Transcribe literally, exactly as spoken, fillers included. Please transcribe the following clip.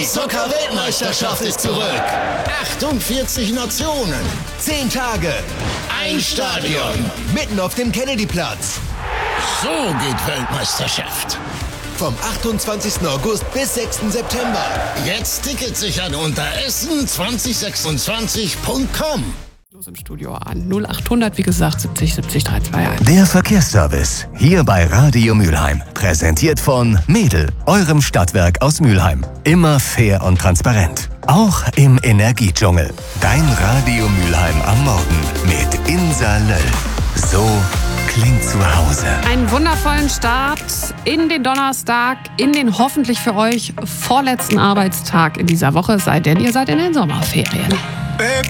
Die Zucker-Weltmeisterschaft ist zurück. achtundvierzig Nationen, zehn Tage, ein Stadion, mitten auf dem Kennedyplatz. So geht Weltmeisterschaft. Vom achtundzwanzigsten August bis sechsten September. Jetzt Tickets sichern unter essen zwanzig sechsundzwanzig punkt com. Los im Studio an null achthundert, wie gesagt, siebzig siebzig drei zwei eins. Der Verkehrsservice, hier bei Radio Mülheim. Präsentiert von Mädel, eurem Stadtwerk aus Mülheim. Immer fair und transparent. Auch im Energiedschungel. Dein Radio Mülheim am Morgen mit Insa Löll. So klingt zu Hause. Einen wundervollen Start in den Donnerstag, in den hoffentlich für euch vorletzten Arbeitstag in dieser Woche, sei denn ihr seid in den Sommerferien. Babe,